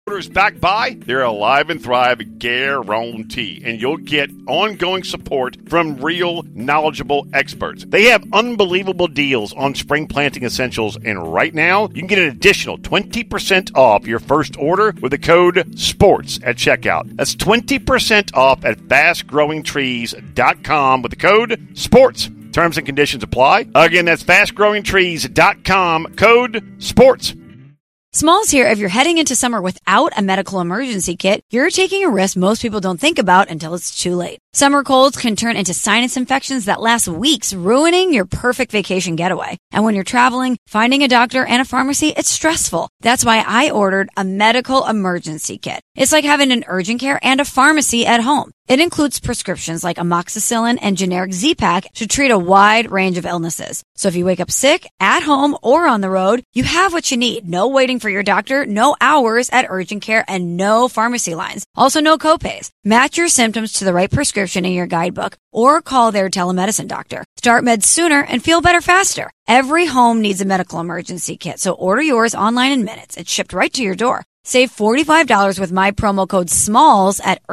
Orders backed by their Alive and Thrive guarantee, and you'll get ongoing support from real, knowledgeable experts. They have unbelievable deals on spring planting essentials, and right now, you can get an additional 20% off your first order with the code SPORTS at checkout. That's 20% off at fastgrowingtrees.com with the code SPORTS. Terms and conditions apply. Again, that's fastgrowingtrees.com, code SPORTS. Smalls here. If you're heading into summer without a medical emergency kit, you're taking a risk most people don't think about until it's too late. Summer colds can turn into sinus infections that last weeks, ruining your perfect vacation getaway. And when you're traveling, finding a doctor and a pharmacy, it's stressful. That's why I ordered a medical emergency kit. It's like having an urgent care and a pharmacy at home. It includes prescriptions like amoxicillin and generic Z-Pak to treat a wide range of illnesses. So if you wake up sick, at home, or on the road, you have what you need. No waiting for your doctor, no hours at urgent care, and no pharmacy lines. Also, no copays. Match your symptoms to the right prescription in your guidebook or call their telemedicine doctor. Start meds sooner and feel better faster. Every home needs a medical emergency kit, so order yours online in minutes. It's shipped right to your door. Save $45 with my promo code SMALLS at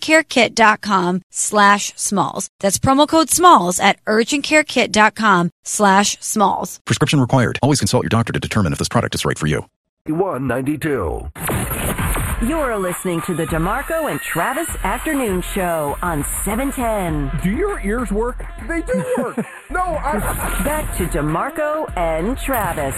urgentcarekit.com/smalls. That's promo code SMALLS at urgentcarekit.com/smalls. Prescription required. Always consult your doctor to determine if this product is right for you. 192. You're listening to the DeMarco and Travis Afternoon Show on 710. Do your ears work? They do work. No, Back to DeMarco and Travis.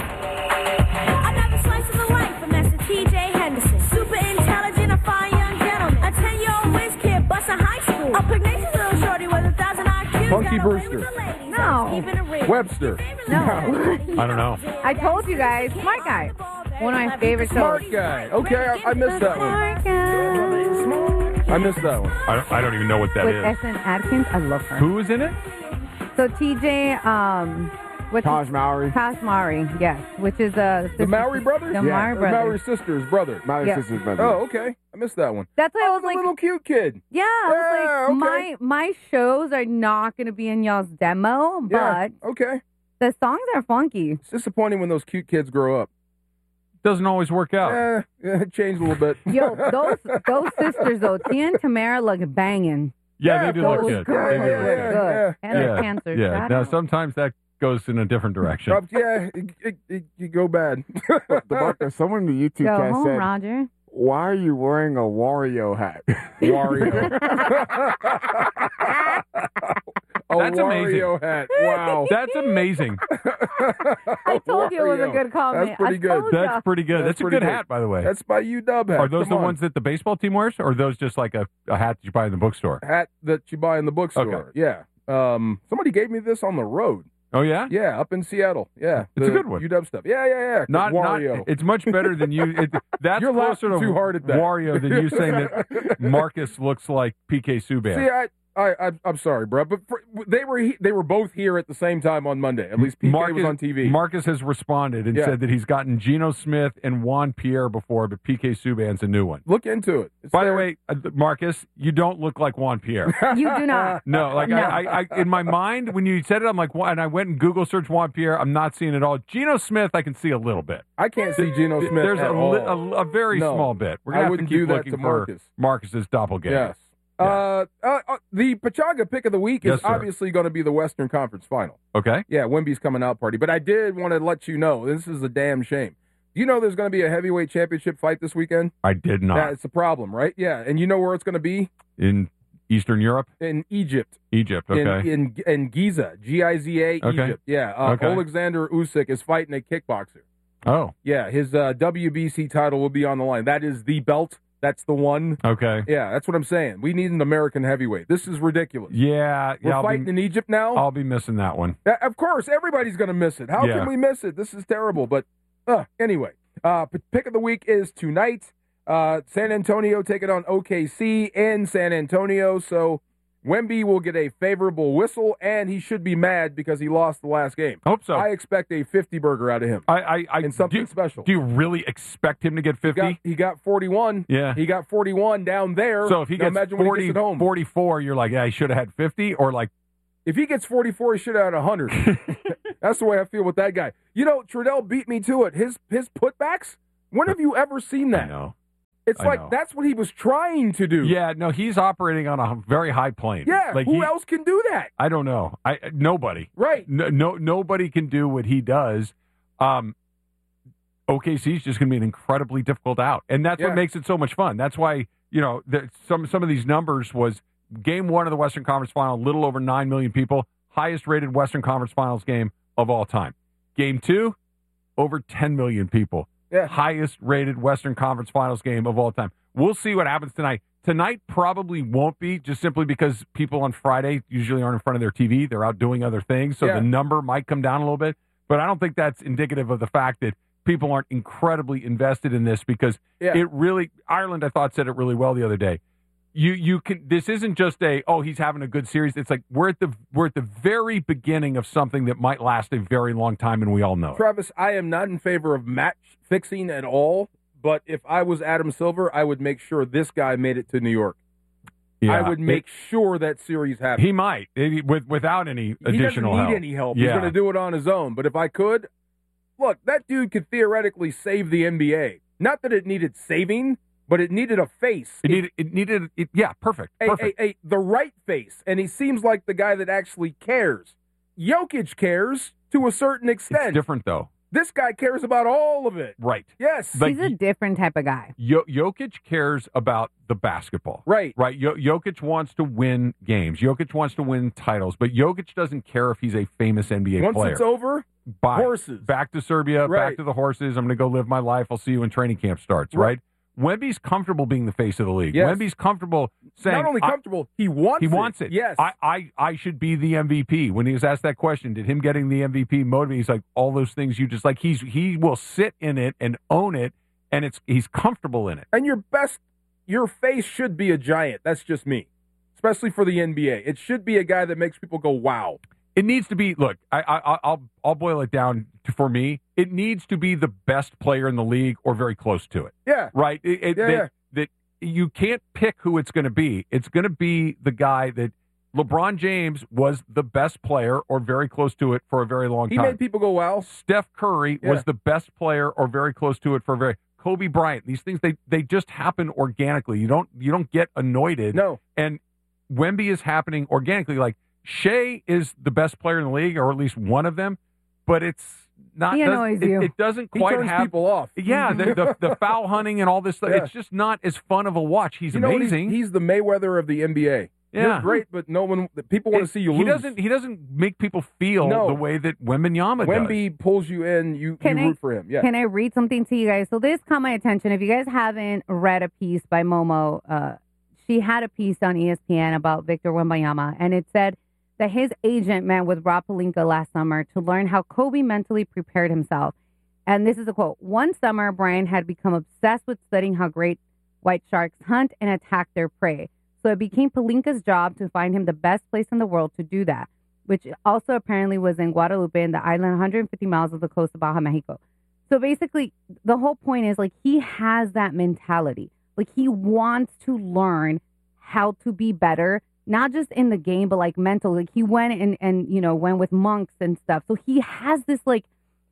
Another slice of the life of Master T.J. Henderson. Super intelligent, a fine young gentleman. A 10-year-old whiz kid, busting high school. A pugnacious little shorty with 1,000 IQ. Punky Brewster. No. Webster. No. I don't know. I told you guys. Smart Guy. One of my favorite shows. Smart Guy. Okay, I missed that one. Smart Guy. I missed that one. I don't even know what that With is. Essen Atkins. I love her. Who is in it? So TJ, Taj Mowry. Taj Mowry, yes. Which is the Mowry brothers? The Mowry brothers. Mowry sisters' brother. Mowry sisters' brother. Oh, okay. I missed that one. That's why I was the like, little cute kid. Yeah, I was like, okay. my shows are not going to be in y'all's demo, but okay. The songs are funky. It's disappointing when those cute kids grow up. Doesn't always work out. It changed a little bit. Yo, those sisters though, Tia and Tamara look banging. Yeah, they do look good. Good. They do look good. And their cancer. Yeah. Now sometimes that goes in a different direction. You go bad. DeMarco, someone in the YouTube Go chat home, said, Roger. "Why are you wearing a Wario hat?" Wario. That's amazing. Wario hat. Wow. That's amazing. I told you it was a good comment. That's pretty good. That's pretty good. That's a pretty good hat, by the way. That's my UW hat. Are those Come the on. ones that the baseball team wears, or are those just like a hat that you buy in the bookstore? Hat that you buy in the bookstore. Okay. Yeah. Somebody gave me this on the road. Oh, yeah? Yeah, up in Seattle. Yeah. It's a good one. UW stuff. Yeah. Not Wario. It's much better than you. That's You're closer to laughing too hard at that. Wario than you saying that Marcus looks like PK Subban. See, I'm sorry, bro, but they were both here at the same time on Monday. At least PK was on TV. Marcus has responded and said that he's gotten Geno Smith and Juan Pierre before, but PK Subban's a new one. Look into it. By the way, Marcus, you don't look like Juan Pierre. You do not. No, like No. I in my mind when you said it, I'm like, and I went and Google searched Juan Pierre. I'm not seeing it all. Geno Smith, I can see a little bit. I can't see Geno Smith. There's at all. a very small bit. We're gonna I have to wouldn't keep do that looking to for Marcus. Marcus's doppelganger. Yes. The Pachaga pick of the week Yes, is sir. obviously going to be the Western Conference Final. Okay. Yeah, Wemby's coming out party. But I did want to let you know, this is a damn shame. You know there's going to be a heavyweight championship fight this weekend? I did not. That's a problem, right? Yeah, and you know where it's going to be? In Eastern Europe? In Egypt. Egypt, okay. In Giza, Giza, Okay. Egypt. Yeah, Okay. Alexander Usyk is fighting a kickboxer. Oh. Yeah, his WBC title will be on the line. That is the belt. That's the one. Okay. Yeah, that's what I'm saying. We need an American heavyweight. This is ridiculous. Yeah. We're I'll fighting be, in Egypt now? I'll be missing that one. Of course, everybody's going to miss it. How Yeah. can we miss it? This is terrible. But anyway, pick of the week is tonight. San Antonio taking on OKC in San Antonio. So Wemby will get a favorable whistle, and he should be mad because he lost the last game. Hope so. I expect a 50 burger out of him. And something special. Do you really expect him to get 50? He got 41. Yeah. He got 41 down there. So if he Now gets imagine when 40, he gets at home. 44, you're like, yeah, he should have had 50, or like, If he gets 44, he should have had 100. That's the way I feel with that guy. You know, Trudell beat me to it. His putbacks, when have you ever seen that? I know. It's I like know. that's what he was trying to do. Yeah, no, he's operating on a very high plane. Yeah, like who else can do that? I don't know. Nobody. Right. Nobody can do what he does. OKC is just going to be an incredibly difficult out, and that's what makes it so much fun. That's why some of these numbers was Game 1 of the Western Conference Final, a little over 9 million people, highest rated Western Conference Finals game of all time. Game 2, over 10 million people. Yeah. Highest rated Western Conference Finals game of all time. We'll see what happens tonight. Tonight probably won't be, just simply because people on Friday usually aren't in front of their TV. They're out doing other things, so the number might come down a little bit. But I don't think that's indicative of the fact that people aren't incredibly invested in this, because it really, Ireland, I thought, said it really well the other day. You can. This isn't just he's having a good series. It's like we're at the very beginning of something that might last a very long time, and we all know it. Travis, I am not in favor of match fixing at all, but if I was Adam Silver, I would make sure this guy made it to New York. Yeah, I would make sure that series happened. He might, without any additional He doesn't need help. any help. Yeah. He's going to do it on his own. But if I could, look, that dude could theoretically save the NBA. Not that it needed saving, but it needed a face. Perfect. The right face. And he seems like the guy that actually cares. Jokic cares to a certain extent. It's different, though. This guy cares about all of it. Right. Yes. He's a different type of guy. Jokic cares about the basketball. Right. Jokic wants to win games. Jokic wants to win titles. But Jokic doesn't care if he's a famous NBA player. Once it's over, horses. Back to Serbia, back to the horses. I'm going to go live my life. I'll see you when training camp starts, right? Wemby's comfortable being the face of the league. Yes. Wemby's comfortable saying... Not only comfortable, he wants it. Yes. I should be the MVP. When he was asked that question, did him getting the MVP motivate? He's like, all those things you just... Like, he will sit in it and own it, and he's comfortable in it. And your face should be a giant. That's just me. Especially for the NBA. It should be a guy that makes people go, wow. It needs to be, look, I'll boil it down for me. It needs to be the best player in the league or very close to it. Yeah. Right? That you can't pick who it's going to be. It's going to be the guy that LeBron James was the best player or very close to it for a very long time. He made people go, wow. Steph Curry was the best player or very close to it for a very... Kobe Bryant. These things, they just happen organically. You don't get anointed. No. And Wemby is happening organically. Like, Shea is the best player in the league, or at least one of them, but it's not. He annoys you. It doesn't quite turns have people off. Yeah, the foul hunting and all this stuff. Yeah. It's just not as fun of a watch. He's You know what? amazing. He's the Mayweather of the NBA. Yeah. You're great, but people want to see you lose. He doesn't make people feel the way that Wembanyama does. Wemby pulls you in. You root for him. Yeah. Can I read something to you guys? So this caught my attention. If you guys haven't read a piece by Momo, she had a piece on ESPN about Victor Wembanyama, and it said that his agent met with Rob Pelinka last summer to learn how Kobe mentally prepared himself. And this is a quote. One summer, Brian had become obsessed with studying how great white sharks hunt and attack their prey. So it became Pelinka's job to find him the best place in the world to do that, which also apparently was in Guadalupe, in the island 150 miles of the coast of Baja, Mexico. So basically, the whole point is, like, he has that mentality. Like, he wants to learn how to be better, not just in the game, but like mental. Like, he went and went with monks and stuff. So he has this like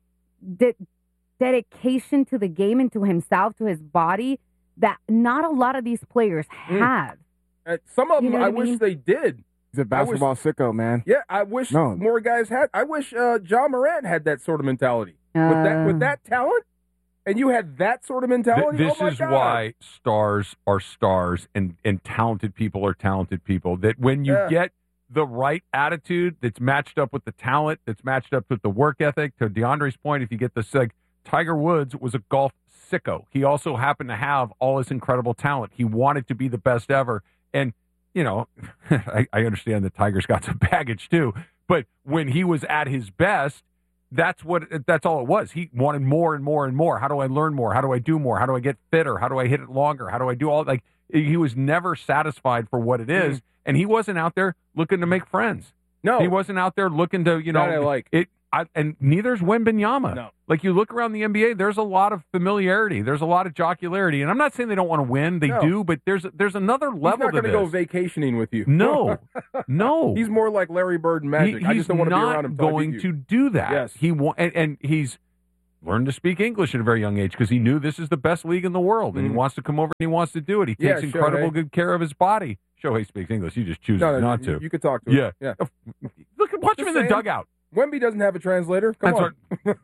dedication to the game and to himself, to his body, that not a lot of these players have. Some of them, You know what I I wish mean? they did. He's a basketball sicko, man. Yeah, I wish more guys had. I wish John Morant had that sort of mentality. With that talent, and you had that sort of mentality. This oh my is God. why stars are stars and talented people are talented people. That when you get the right attitude that's matched up with the talent, that's matched up with the work ethic, to DeAndre's point, if you get this, like, Tiger Woods was a golf sicko. He also happened to have all this incredible talent. He wanted to be the best ever. And, I understand that Tiger's got some baggage too, but when he was at his best, that's all it was. He wanted more and more and more. How do I learn more? How do I do more? How do I get fitter? How do I hit it longer? How do I do all, like, he was never satisfied for what it is. And he wasn't out there looking to make friends. No. He wasn't out there looking to, That I like. And neither's Wembanyama. No. Like, you look around the NBA, there's a lot of familiarity. There's a lot of jocularity. And I'm not saying they don't want to win. They do, but there's another level to this. He's not going to go vacationing with you. No. No. He's more like Larry Bird and Magic. I just don't want to be around him. He's not going to do that. Yes. And he's learned to speak English at a very young age because he knew this is the best league in the world, and he wants to come over and he wants to do it. He takes incredible good care of his body. Shohei speaks English. He just chooses not to. You could talk to him. Yeah. Watch him in the dugout. Wemby doesn't have a translator. Come on.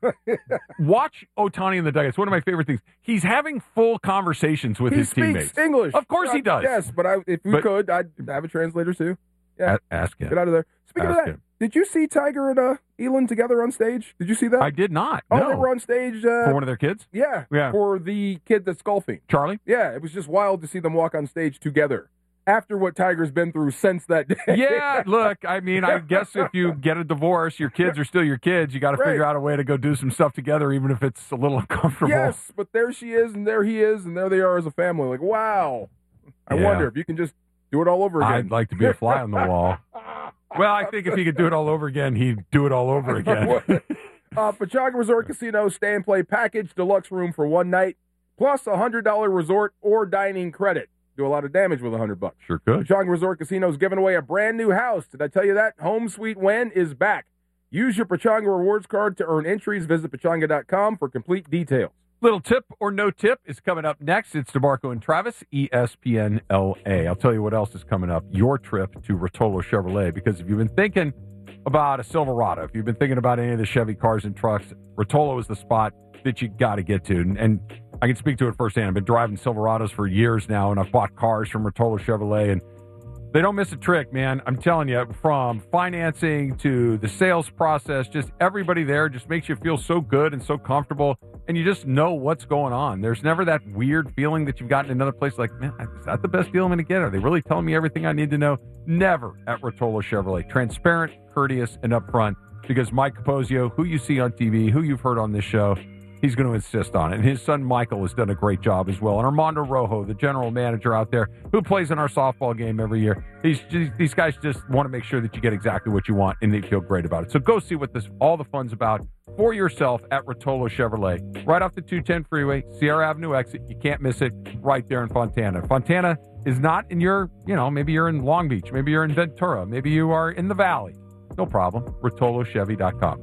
Watch Ohtani in the dugout. It's one of my favorite things. He's having full conversations with his teammates. He speaks English. Of course he does. Yes, but if we could, I'd have a translator too. Yeah. Ask him. Get out of there. Speaking of that, did you see Tiger and Elin together on stage? Did you see that? I did not. Oh, no. They were on stage. For one of their kids? Yeah. For the kid that's golfing. Charlie? Yeah, it was just wild to see them walk on stage together. After what Tiger's been through since that day. Yeah, look, I mean, I guess if you get a divorce, your kids are still your kids. You got to figure out a way to go do some stuff together, even if it's a little uncomfortable. Yes, but there she is, and there he is, and there they are as a family. Like, wow. I wonder if you can just do it all over again. I'd like to be a fly on the wall. Well, I think if he could do it all over again, he'd do it all over again. Pechanga Resort Casino Stay and Play Package, deluxe room for one night, plus a $100 resort or dining credit. Do a lot of damage with $100. Sure could. Pechanga Resort Casino is giving away a brand new house. Did I tell you that? Home Sweet Wen is back. Use your Pechanga Rewards card to earn entries. Visit Pechanga.com for complete details. Little tip or no tip is coming up next. It's DeMarco and Travis, ESPN LA. I'll tell you what else is coming up. Your trip to Rotolo Chevrolet, because if you've been thinking about a Silverado, if you've been thinking about any of the Chevy cars and trucks, Rotolo is the spot that you got to get to. And I can speak to it firsthand. I've been driving Silverados for years now, and I've bought cars from Rotolo Chevrolet, and they don't miss a trick, man. I'm telling you, from financing to the sales process, just everybody there just makes you feel so good and so comfortable, and you just know what's going on. There's never that weird feeling that you've gotten in another place like, man, is that the best deal I'm going to get? Are they really telling me everything I need to know? Never at Rotolo Chevrolet. Transparent, courteous, and upfront, because Mike Capozio, who you see on TV, who you've heard on this show, he's going to insist on it. And his son Michael has done a great job as well. And Armando Rojo, the general manager out there, who plays in our softball game every year, these guys just want to make sure that you get exactly what you want and they feel great about it. So go see what all the fun's about for yourself at Rotolo Chevrolet. Right off the 210 freeway, Sierra Avenue exit. You can't miss it, right there in Fontana. Fontana is not in your, maybe you're in Long Beach, maybe you're in Ventura, maybe you are in the Valley. No problem. RotoloChevy.com.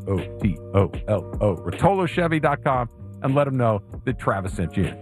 ROTOLO. RotoloChevy.com, and let them know that Travis sent you in.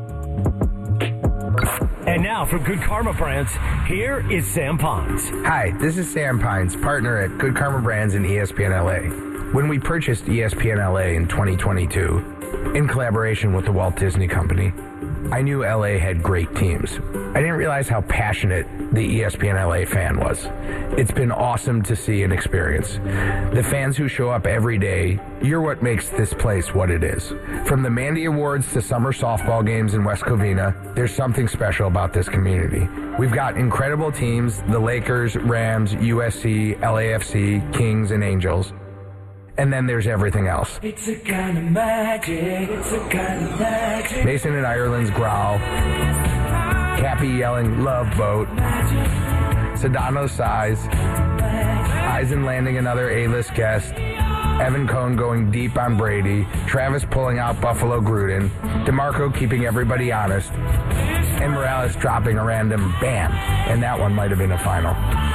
And now from Good Karma Brands, here is Sam Pines. Hi, this is Sam Pines, partner at Good Karma Brands and ESPN LA. When we purchased ESPN LA in 2022, in collaboration with the Walt Disney Company, I knew LA had great teams. I didn't realize how passionate the ESPN LA fan was. It's been awesome to see and experience. The fans who show up every day, you're what makes this place what it is. From the Mandy Awards to summer softball games in West Covina, there's something special about this community. We've got incredible teams, the Lakers, Rams, USC, LAFC, Kings, and Angels. And then there's everything else. It's a kind of magic. It's a kind of magic. Mason and Ireland's growl. Cappy yelling, "Love Boat." Sedano's sighs. Eisen landing another A-list guest. Evan Cohn going deep on Brady. Travis pulling out Buffalo Gruden. DeMarco keeping everybody honest. And Morales dropping a random bam. And that one might have been a final.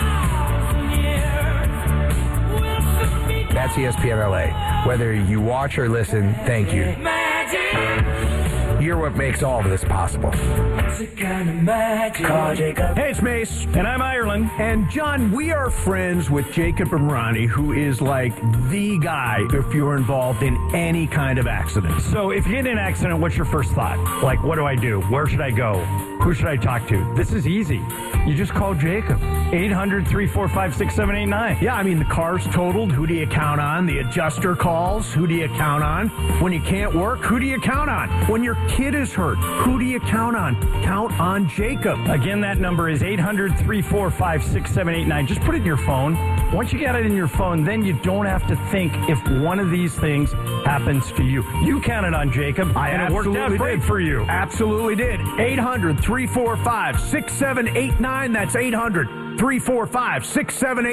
That's ESPN LA. Whether you watch or listen, thank you. You're what makes all of this possible. Hey, it's Mace, and I'm Ireland. And John, we are friends with Jacob and Ronnie, who is like the guy if you're involved in any kind of accident. So if you get in an accident, what's your first thought? Like, what do I do? Where should I go? Who should I talk to? This is easy. You just call Jacob. 800-345-6789. Yeah, I mean, the car's totaled. Who do you count on? The adjuster calls. Who do you count on? When you can't work, who do you count on? When your kid is hurt, who do you count on? Count on Jacob. Again, that number is 800-345-6789. Just put it in your phone. Once you get it in your phone, then you don't have to think if one of these things happens to you. You counted on Jacob, and it worked out great for you. Absolutely did. 800-345-6789. That's 800-345-6789.